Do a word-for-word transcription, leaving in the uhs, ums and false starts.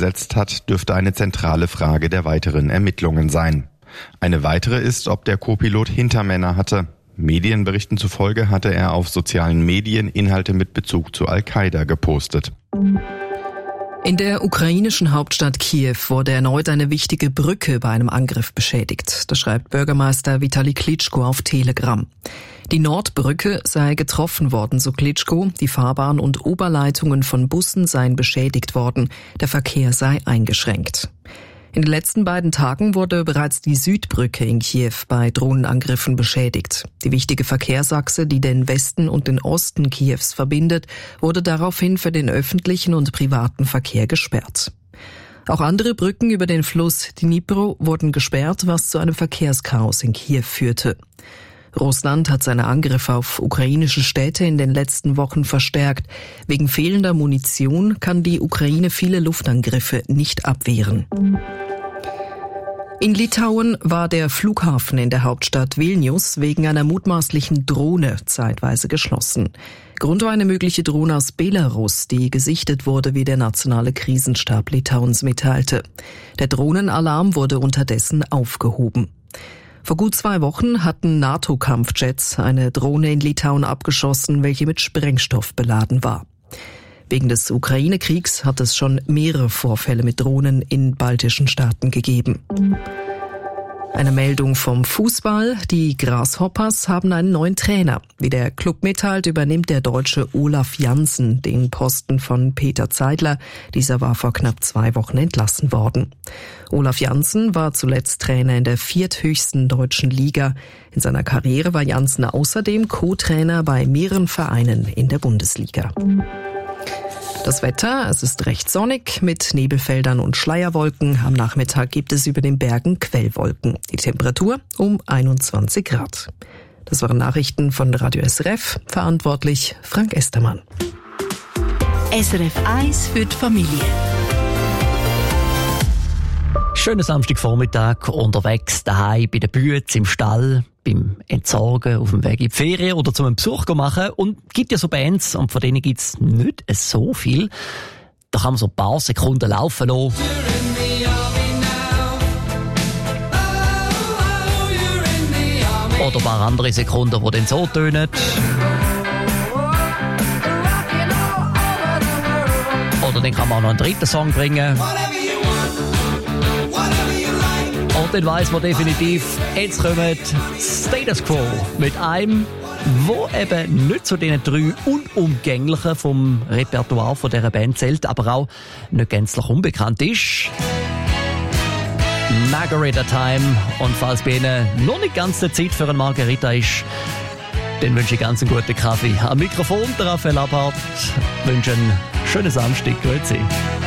gesetzt hat, dürfte eine zentrale Frage der weiteren Ermittlungen sein. Eine weitere ist, ob der Co-Pilot Hintermänner hatte. Medienberichten zufolge hatte er auf sozialen Medien Inhalte mit Bezug zu Al-Qaida gepostet. In der ukrainischen Hauptstadt Kiew wurde erneut eine wichtige Brücke bei einem Angriff beschädigt. Das schreibt Bürgermeister Vitali Klitschko auf Telegram. Die Nordbrücke sei getroffen worden, so Klitschko. Die Fahrbahn und Oberleitungen von Bussen seien beschädigt worden. Der Verkehr sei eingeschränkt. In den letzten beiden Tagen wurde bereits die Südbrücke in Kiew bei Drohnenangriffen beschädigt. Die wichtige Verkehrsachse, die den Westen und den Osten Kiews verbindet, wurde daraufhin für den öffentlichen und privaten Verkehr gesperrt. Auch andere Brücken über den Fluss Dnipro wurden gesperrt, was zu einem Verkehrschaos in Kiew führte. Russland hat seine Angriffe auf ukrainische Städte in den letzten Wochen verstärkt. Wegen fehlender Munition kann die Ukraine viele Luftangriffe nicht abwehren. In Litauen war der Flughafen in der Hauptstadt Vilnius wegen einer mutmaßlichen Drohne zeitweise geschlossen. Grund war eine mögliche Drohne aus Belarus, die gesichtet wurde, wie der nationale Krisenstab Litauens mitteilte. Der Drohnenalarm wurde unterdessen aufgehoben. Vor gut zwei Wochen hatten NATO-Kampfjets eine Drohne in Litauen abgeschossen, welche mit Sprengstoff beladen war. Wegen des Ukraine-Kriegs hat es schon mehrere Vorfälle mit Drohnen in baltischen Staaten gegeben. Eine Meldung vom Fußball. Die Grasshoppers haben einen neuen Trainer. Wie der Club mitteilt, übernimmt der Deutsche Olaf Janssen den Posten von Peter Zeidler. Dieser war vor knapp zwei Wochen entlassen worden. Olaf Janssen war zuletzt Trainer in der vierthöchsten deutschen Liga. In seiner Karriere war Janssen außerdem Co-Trainer bei mehreren Vereinen in der Bundesliga. Das Wetter, es ist recht sonnig mit Nebelfeldern und Schleierwolken. Am Nachmittag gibt es über den Bergen Quellwolken. Die Temperatur um einundzwanzig Grad. Das waren Nachrichten von Radio S R F. Verantwortlich Frank Estermann. S R F eins für die Familie. Schönen Samstagvormittag unterwegs, daheim, bei den Bütz, im Stall, beim Entsorgen, auf dem Weg in die Ferien oder zum Besuch machen. Und es gibt ja so Bands, und von denen gibt es nicht so viel. Da kann man so ein paar Sekunden laufen lassen. Oder ein paar andere Sekunden, die dann so tönen. Oder dann kann man auch noch einen dritten Song bringen. Und dann weiss man definitiv, jetzt kommt Status Quo mit einem, wo eben nicht zu den drei Unumgänglichen vom Repertoire von dieser Band zählt, aber auch nicht gänzlich unbekannt ist. Margarita Time. Und falls bei Ihnen noch nicht ganz die Zeit für eine Margarita ist, dann wünsche ich ganz einen guten Kaffee. Am Mikrofon der Raphael Abhardt. Wünsche einen schönen Samstag. Grüezi.